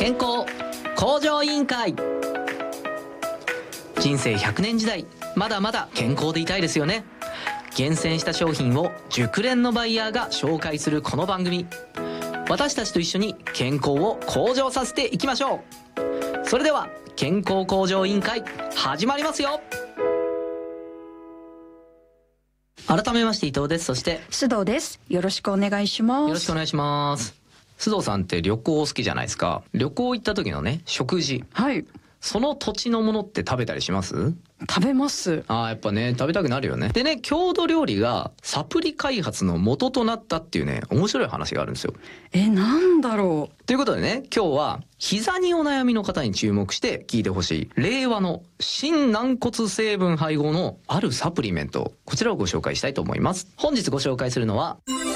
健康向上委員会。人生100年時代、まだまだ健康でいたいですよね。厳選した商品を熟練のバイヤーが紹介するこの番組、私たちと一緒に健康を向上させていきましょう。それでは健康向上委員会始まりますよ。改めまして伊藤です。そして須藤です。よろしくお願いします。 よろしくお願いします。須藤さんって旅行好きじゃないですか。旅行行った時のね、食事、 はい、 その土地のものって食べたりします？ 食べます。 やっぱね、食べたくなるよね。でね、郷土料理がサプリ開発の元となったっていうね、面白い話があるんですよ。 なんだろう。 ということでね、今日は膝にお悩みの方に注目して聞いてほしい令和の新軟骨成分配合のあるサプリメント、こちらをご紹介したいと思います。本日ご紹介するのは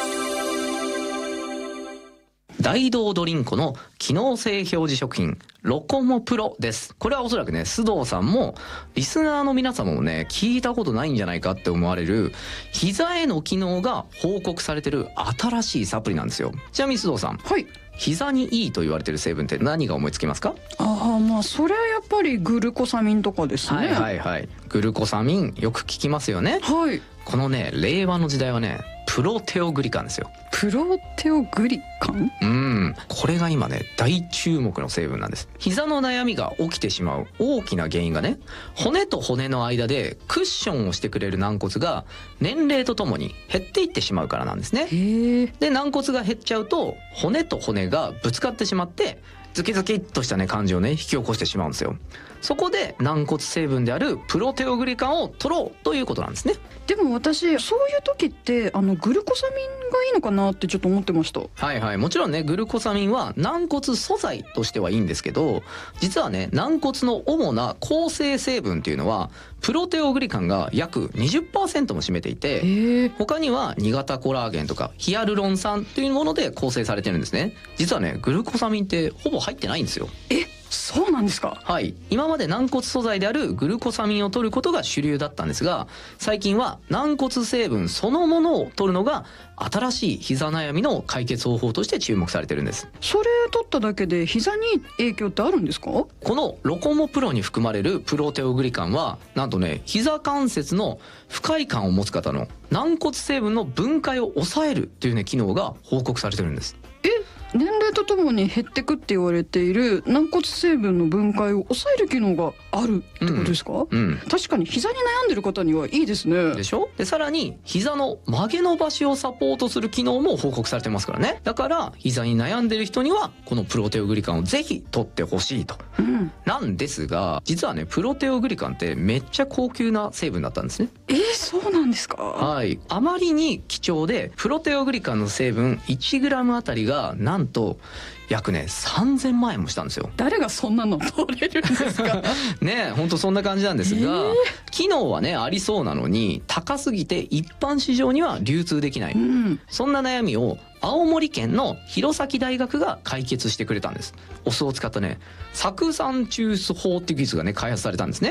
大道ドリンコの機能性表示食品ロコモプロです。これはおそらくね、須藤さんもリスナーの皆様もね、聞いたことないんじゃないかって思われる膝への機能が報告されてる新しいサプリなんですよ。ちなみに須藤さん、 はい、 膝にいいと言われてる成分って何が思いつきますか？ それはやっぱりグルコサミンとかですね。 グルコサミン、よく聞きますよね。 はい。 このね、令和の時代はね、プロテオグリカンですよ。 プロテオグリカン？ これが今ね、大注目の成分なんです。膝の悩みが起きてしまう大きな原因がね、骨と骨の間でクッションをしてくれる軟骨が年齢とともに減っていってしまうからなんですね。で、軟骨が減っちゃうと骨と骨がぶつかってしまってズキズキっとしたね、感じをね、引き起こしてしまうんですよ。そこで軟骨成分であるプロテオグリカンを取ろうということなんですね。 でも私、そういう時ってグルコサミンがいいのかなってちょっと思ってました。 もちろんね、グルコサミンは軟骨素材としてはいいんですけど、実はね、軟骨の主な構成成分っていうのはプロテオグリカンが約 20% も占めていて、他には2型コラーゲンとかヒアルロン酸というもので構成されてるんですね。実はね、グルコサミンってほぼ入ってないんですよ。 そうなんですか？ はい、今まで軟骨素材であるグルコサミンを取ることが主流だったんですが、最近は軟骨成分そのものを取るのが新しい膝悩みの解決方法として注目されてるんです。 それ取っただけで膝に影響ってあるんですか？ このロコモプロに含まれるプロテオグリカンはなんとね、膝関節の不快感を持つ方の軟骨成分の分解を抑えるというね、機能が報告されてるんです。 年齢とともに減ってくって言われている軟骨成分の分解を抑える機能があるってことですか？確かに膝に悩んでる方にはいいですね。 でしょ？で、さらに膝の曲げ伸ばしをサポートする機能も報告されてますからね。だから膝に悩んでる人にはこのプロテオグリカンをぜひ取ってほしいと、なんですが、実はね、プロテオグリカンってめっちゃ高級な成分だったんですね。 そうなんですか？ あまりに貴重で、プロテオグリカンの成分 1g あたりがなんと約ね3000万円もしたんですよ。 誰がそんなの取れるんですか？ ね、本当そんな感じなんですが、機能はねありそうなのに高すぎて一般市場には流通できない、そんな悩みを青森県の弘前大学が解決してくれたんです。お酢を使ったね、酢酸抽出法っていう技術がね開発されたんですね。